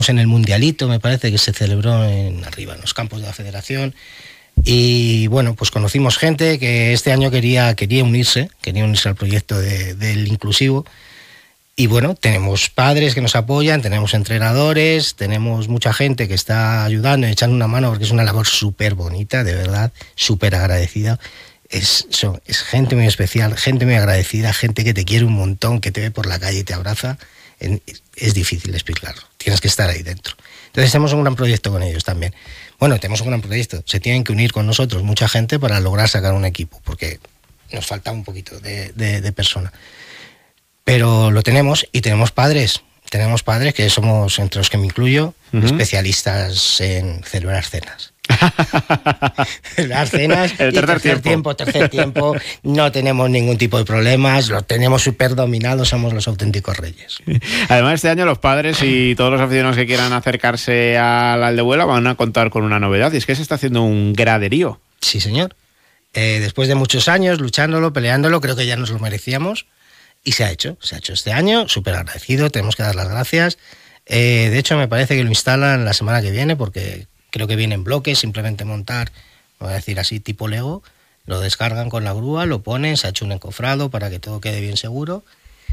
en el Mundialito, me parece que se celebró arriba, en los campos de la Federación. Y bueno, pues conocimos gente que este año quería unirse al proyecto del inclusivo. Y bueno, tenemos padres que nos apoyan, tenemos entrenadores, tenemos mucha gente que está ayudando y echando una mano, porque es una labor súper bonita, de verdad, súper agradecida. Es gente muy especial, gente muy agradecida, gente que te quiere un montón, que te ve por la calle y te abraza. Es difícil explicarlo, tienes que estar ahí dentro. Entonces tenemos un gran proyecto con ellos también. Bueno, tenemos un gran proyecto, se tienen que unir con nosotros mucha gente para lograr sacar un equipo, porque nos falta un poquito de persona. Pero lo tenemos, y tenemos padres que somos, entre los que me incluyo, especialistas en celebrar cenas. Celebrar cenas el tercer tiempo, no tenemos ningún tipo de problemas, lo tenemos súper dominado, somos los auténticos reyes. Además, este año los padres y todos los aficionados que quieran acercarse al Aldehuela van a contar con una novedad, y es que se está haciendo un graderío. Sí, señor. Después de muchos años luchándolo, peleándolo, creo que ya nos lo merecíamos. Y se ha hecho este año, súper agradecido, tenemos que dar las gracias. De hecho, me parece que lo instalan la semana que viene, porque creo que viene en bloques, simplemente montar, voy a decir así, tipo Lego, lo descargan con la grúa, lo ponen, se ha hecho un encofrado para que todo quede bien seguro,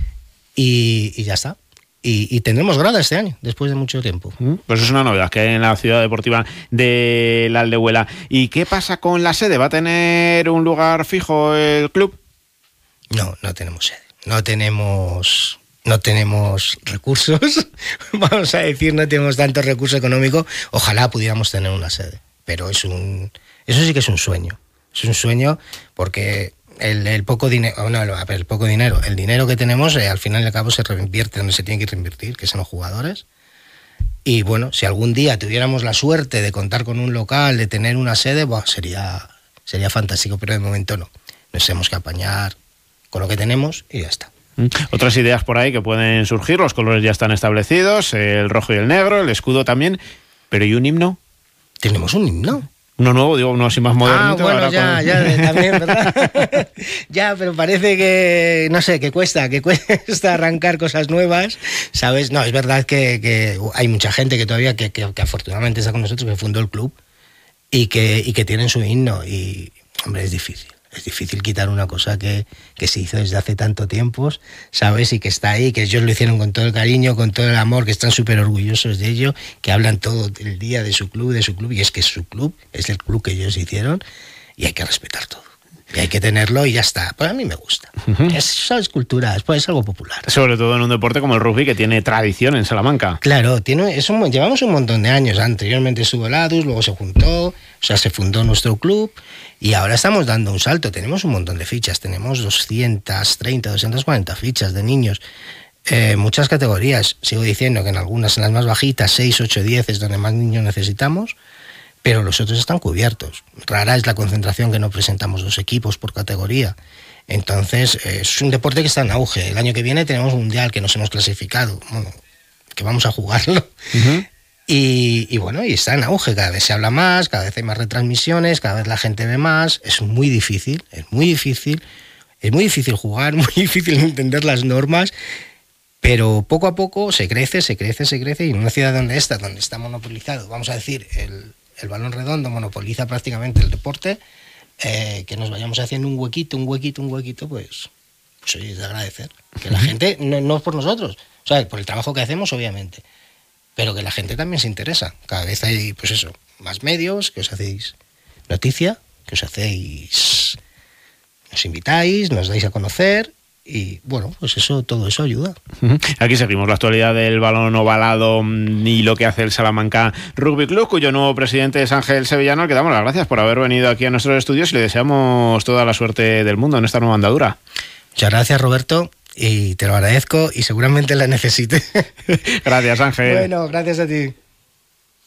y ya está. Y tendremos grada este año, después de mucho tiempo. Pues es una novedad que hay en la ciudad deportiva de la Aldehuela. ¿Y qué pasa con la sede? ¿Va a tener un lugar fijo el club? No tenemos sede. No tenemos recursos, vamos a decir, no tenemos tanto recurso económico. Ojalá pudiéramos tener una sede, pero eso sí que es un sueño. Es un sueño porque el poco dinero, el dinero que tenemos al final y al cabo se reinvierte donde se tiene que reinvertir, que son los jugadores. Y bueno, si algún día tuviéramos la suerte de contar con un local, de tener una sede, sería fantástico, pero de momento no. Nos tenemos que apañar con lo que tenemos y ya está. Otras ideas por ahí que pueden surgir, los colores ya están establecidos, el rojo y el negro, el escudo también, pero ¿y un himno? Tenemos un himno. Uno nuevo, digo, uno así más moderno. Bueno, ya también, ¿verdad? Ya, pero parece que, no sé, que cuesta arrancar cosas nuevas, ¿sabes? No, es verdad que hay mucha gente que todavía, que afortunadamente está con nosotros, que fundó el club y que tienen su himno y, hombre, es difícil. Es difícil quitar una cosa que se hizo desde hace tanto tiempo, ¿sabes? Y que está ahí, que ellos lo hicieron con todo el cariño, con todo el amor, que están súper orgullosos de ello, que hablan todo el día de su club, y es que es su club, es el club que ellos hicieron, y hay que respetar todo. Y hay que tenerlo y ya está. Pues a mí me gusta. Eso es cultura, es algo popular. Sobre todo en un deporte como el rugby, que tiene tradición en Salamanca. Claro, llevamos un montón de años. Anteriormente estuvo el ADUS, luego se fundó nuestro club y ahora estamos dando un salto. Tenemos un montón de fichas, tenemos 230, 240 fichas de niños. Muchas categorías. Sigo diciendo que en algunas, en las más bajitas, 6, 8, 10 es donde más niños necesitamos. Pero los otros están cubiertos. Rara es la concentración que no presentamos 2 equipos por categoría. Entonces, es un deporte que está en auge. El año que viene tenemos un mundial que nos hemos clasificado, que vamos a jugarlo. Y bueno, y está en auge. Cada vez se habla más, cada vez hay más retransmisiones, cada vez la gente ve más. Es muy difícil jugar, muy difícil entender las normas. Pero poco a poco se crece, y en una ciudad donde está monopolizado, vamos a decir, el balón redondo monopoliza prácticamente el deporte, que nos vayamos haciendo un huequito, pues oye, es de agradecer. Que la gente, no por nosotros, o sea, por el trabajo que hacemos, obviamente, pero que la gente también se interesa. Cada vez hay, pues eso, más medios, que os hacéis noticia, que nos invitáis, nos dais a conocer. Y bueno, pues todo eso ayuda. Aquí seguimos la actualidad del balón ovalado y lo que hace el Salamanca Rugby Club, cuyo nuevo presidente es Ángel Sevillano, al que damos las gracias por haber venido aquí a nuestros estudios y le deseamos toda la suerte del mundo en esta nueva andadura. Muchas gracias, Roberto, y te lo agradezco y seguramente la necesite. Gracias, Ángel. Bueno, gracias a ti.